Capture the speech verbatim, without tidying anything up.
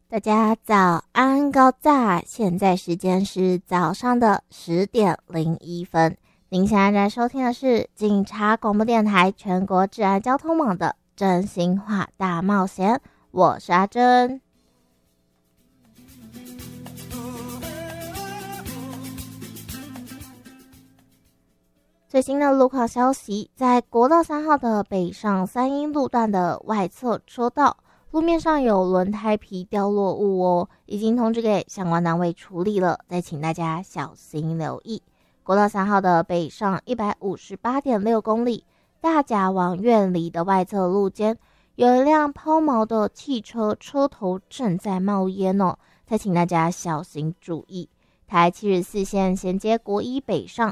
大家早安高炸，现在时间是早上的十点零一分。您现在在收听的是警察广播电台全国治安交通网的真心话大冒险，我是阿珍。最新的路况消息，在国道三号的北上三英路段的外侧车道，路面上有轮胎皮掉落物哦，已经通知给相关单位处理了，再请大家小心留意。国道三号的北上 一百五十八点六 公里，大甲往苑里的外侧路间，有一辆抛锚的汽车车头正在冒烟哦，再请大家小心注意。台七十四线衔接国一北上